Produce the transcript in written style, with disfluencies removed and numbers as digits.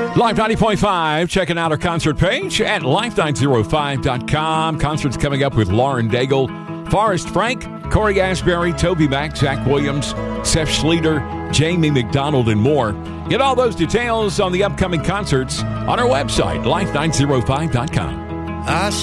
Live 90.5, checking out our concert page at life905.com. Concerts coming up with Lauren Daigle, Forrest Frank, Corey Asbury, Toby Mac, Zach Williams, Seth Schlueter, Jamie McDonald, and more. Get all those details on the upcoming concerts on our website, life905.com.